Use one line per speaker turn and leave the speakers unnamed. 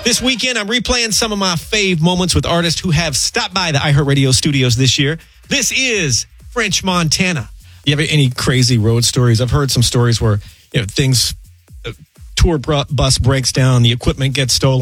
This weekend, I'm replaying some of my fave moments with artists who have stopped by the iHeartRadio studios this year. This is French Montana. You have any crazy road stories? I've heard some stories where things, tour bus breaks down, the equipment gets stolen.